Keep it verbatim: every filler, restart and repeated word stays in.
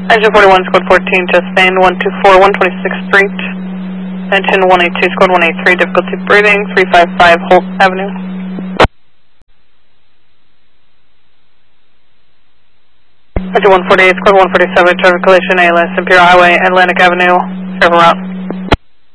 Engine forty-one, squad fourteen, just main one two four, one twenty-sixth Street. Engine one eighty-two, squad one eighty-three, difficulty breathing, three five five Holt Avenue. Engine one forty-eight, squad one forty-seven, traffic collision, A L S, Imperial Highway, Atlantic Avenue, server route.